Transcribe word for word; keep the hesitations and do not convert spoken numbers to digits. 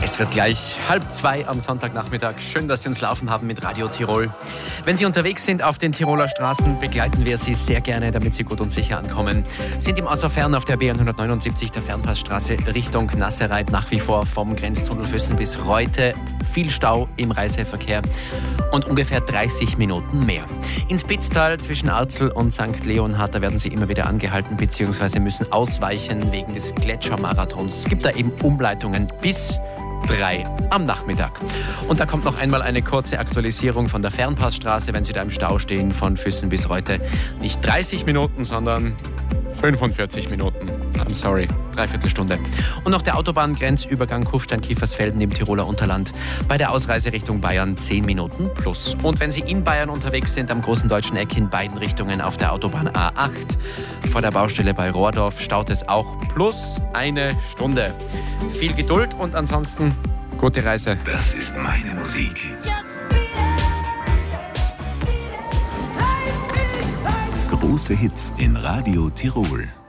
Es wird gleich halb zwei am Sonntagnachmittag. Schön, dass Sie uns laufen haben mit Radio Tirol. Wenn Sie unterwegs sind auf den Tiroler Straßen, begleiten wir Sie sehr gerne, damit Sie gut und sicher ankommen. Sind im Außerfern auf der B hundertneunundsiebzig, der Fernpassstraße Richtung Nassereit, nach wie vor vom Grenztunnel Füssen bis Reute. Viel Stau im Reiseverkehr und ungefähr dreißig Minuten mehr. In Spitztal zwischen Arzel und Sankt Leonhard, da werden Sie immer wieder angehalten bzw. müssen ausweichen wegen des Gletschermarathons. Es gibt da eben Umleitungen bis drei am Nachmittag. Und da kommt noch einmal eine kurze Aktualisierung von der Fernpassstraße, wenn Sie da im Stau stehen, von Füssen bis Reute. Nicht dreißig Minuten, sondern fünfundvierzig Minuten. I'm sorry, dreiviertel Stunde. Und noch der Autobahngrenzübergang Kufstein-Kiefersfelden im Tiroler Unterland. Bei der Ausreise Richtung Bayern zehn Minuten plus. Und wenn Sie in Bayern unterwegs sind, am großen deutschen Eck in beiden Richtungen auf der Autobahn A acht, vor der Baustelle bei Rohrdorf, staut es auch plus eine Stunde. Viel Geduld und ansonsten gute Reise. Das ist meine Musik. Große Hits in Radio Tirol.